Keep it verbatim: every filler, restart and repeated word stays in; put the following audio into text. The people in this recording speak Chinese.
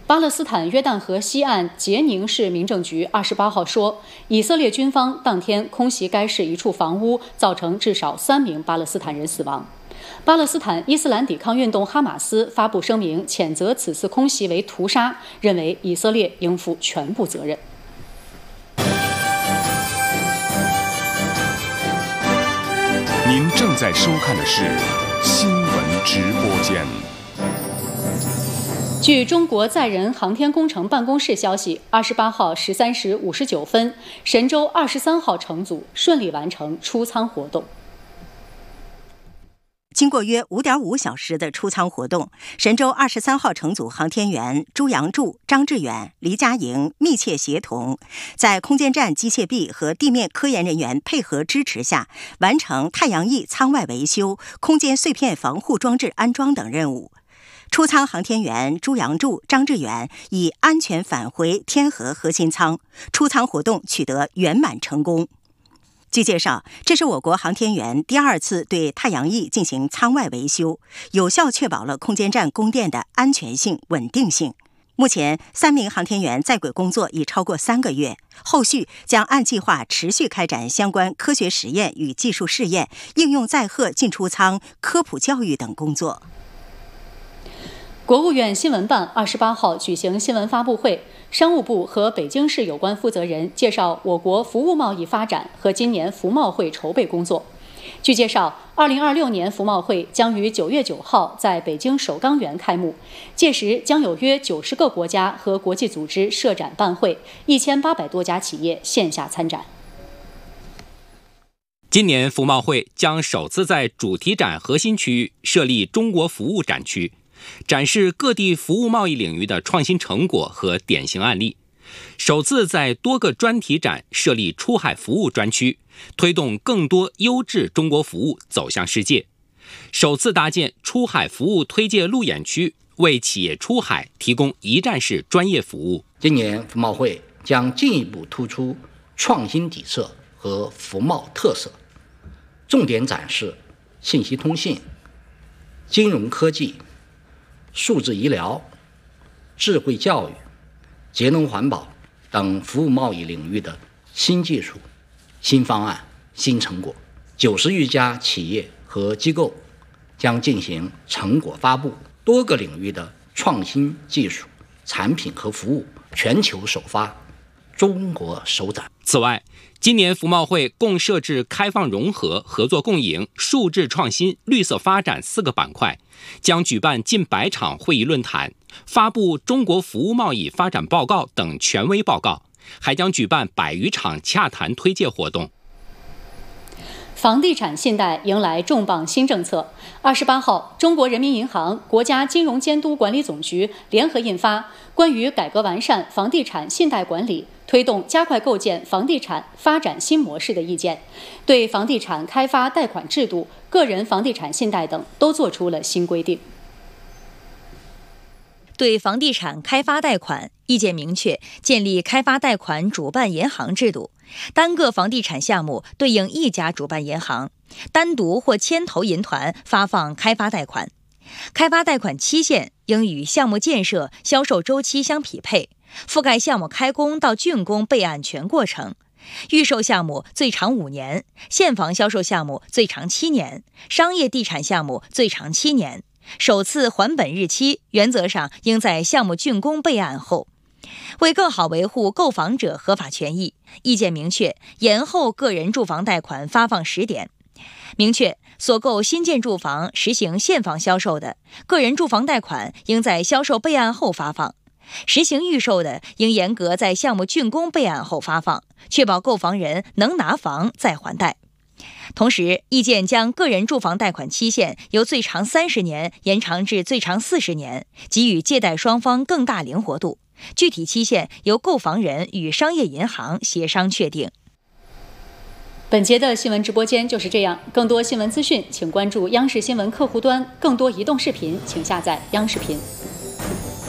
巴勒斯坦约旦河西岸杰宁市民政局二十八号说，以色列军方当天空袭该市一处房屋，造成至少三名巴勒斯坦人死亡。巴勒斯坦伊斯兰抵抗运动哈马斯发布声明，谴责此次空袭为屠杀，认为以色列应负全部责任。 您正在收看的是新闻直播间。 据中国载人航天工程办公室消息，二十八号十三时五十九分，神舟二十三号乘组顺利完成出舱活动。 经过约 五点五小时的出舱活动，神舟二十三号乘组航天员朱杨柱、张志远、黎佳莹密切协同，在空间站机械臂和地面科研人员配合支持下，完成太阳翼舱外维修、空间碎片防护装置安装等任务。出舱航天员朱杨柱、张志远已安全返回天河核心舱，出舱活动取得圆满成功。据介绍，这是我国航天员第二次对太阳翼进行舱外维修，有效确保了空间站供电的安全性、稳定性。目前，三名航天员在轨工作已超过三个月，后续将按计划持续开展相关科学实验与技术试验、应用载荷进出舱、科普教育等工作。 国务院新闻办二十八号举行新闻发布会，商务部和北京市有关负责人介绍我国服务贸易发展和今年服贸会筹备工作。据介绍，二零二六年服贸会将于九月九号在北京首钢园开幕，届时将有约九十个国家和国际组织设展办会，一千八百多家企业线下参展。 今年服贸会将首次在主题展核心区域设立中国服务展区，展示各地服务贸易领域的创新成果和典型案例，首次在多个专题展设立出海服务专区，推动更多优质中国服务走向世界，首次搭建出海服务推介路演区，为企业出海提供一站式专业服务。 今年服贸会将进一步突出创新底色和服贸特色，重点展示信息通信、金融科技、数字医疗、智慧教育、节能环保等服务贸易领域的新技术、新方案、新成果。九十余家企业和机构将进行成果发布，多个领域的创新技术、产品和服务全球首发，中国首展。 此外，今年服贸会共设置开放融合、合作共赢、数字创新、绿色发展四个板块，将举办近百场会议论坛，发布中国服务贸易发展报告等权威报告，还将举办百余场洽谈推介活动。 房地产信贷迎来重磅新政策。二十八号，中国人民银行、国家金融监督管理总局联合印发《关于改革完善房地产信贷管理、推动加快构建房地产发展新模式的意见》，对房地产开发贷款制度、个人房地产信贷等都作出了新规定。 对房地产开发贷款意见明确，建立开发贷款主办银行制度，单个房地产项目对应一家主办银行，单独或牵头银团发放开发贷款。开发贷款期限应与项目建设、销售周期相匹配，覆盖项目开工到竣工备案全过程。预售项目最长五年，现房销售项目最长七年，商业地产项目最长七年。首次还本日期原则上应在项目竣工备案后。为更好维护购房者合法权益，意见明确延后个人住房贷款发放时点，明确所购新建住房实行现房销售的，个人住房贷款应在销售备案后发放；实行预售的，应严格在项目竣工备案后发放，确保购房人能拿房再还贷。同时，意见将个人住房贷款期限由最长三十年延长至最长四十年，给予借贷双方更大灵活度。具体期限由购房人与商业银行协商确定。 本节的新闻直播间就是这样，更多新闻资讯请关注央视新闻客户端，更多移动视频请下载央视频。